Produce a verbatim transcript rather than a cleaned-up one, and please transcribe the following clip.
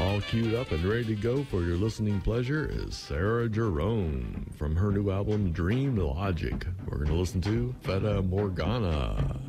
All queued up and ready to go for your listening pleasure is Sarah Jerome from her new album Dream Logic. We're going to listen to Feta Morgana.